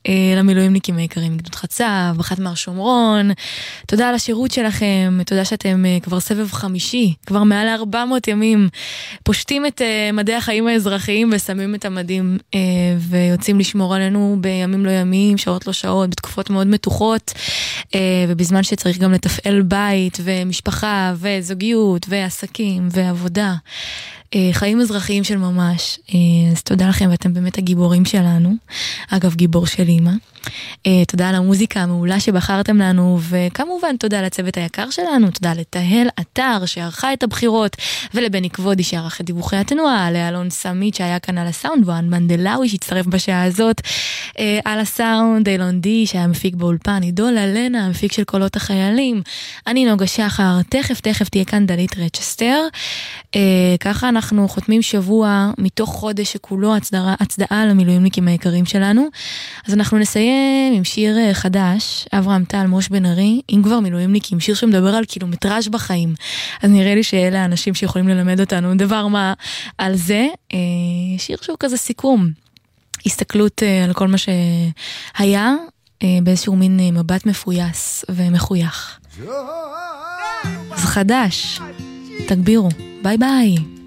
למילואימניקים היקרים, גדוד חצב, אחת מהשומרון, תודה על השירות שלכם, תודה שאתם כבר סבב 5, כבר מעל 400 ימים, פושטים את מדעי החיים האזרחיים ושמים את המדים ויוצאים לשמור עלינו בימים לא ימים, שעות לא שעות, בתקופות מאוד מתוחות, ובזמן שצריך גם לתפעל בית ומשפחה וזוגיות ועסקים ועבודה. חיים אזרחיים של ממש. אז תודה לכם, ואתם באמת הגיבורים שלנו. אגב, גיבור של אמא. תודה על המוזיקה המעולה שבחרתם לנו, וכמובן תודה לצוות היקר שלנו, תודה לתהל אתר שערכה את הבחירות, ולבני כבודי שערך את דיווחי התנועה, לאלון סמית שהיה כאן על הסאונד, ואן מנדלאוי שהצטרף בשעה הזאת על הסאונד, אילון די שהיה מפיק באולפן, עידו ללנה, המפיק של קולות החיילים, אני נוגה שחר, תכף תהיה כאן דלית רצ'סטר. ככה אנחנו חותמים שבוע מתוך חודש שכולו הצדעה למילואימניקים היקרים שלנו. אז אנחנו נסיים עם שיר חדש, אברהם טל, מוש בן ארי, אם כבר מילואימניקים, שיר שמדבר על קילומטראז' בחיים. אז נראה לי שאלה האנשים שיכולים ללמד אותנו דבר מה על זה. שיר שהוא כזה סיכום, הסתכלות על כל מה שהיה, באיזשהו מין מבט מפויס ומחוייך. זה חדש, תגבירו, ביי ביי.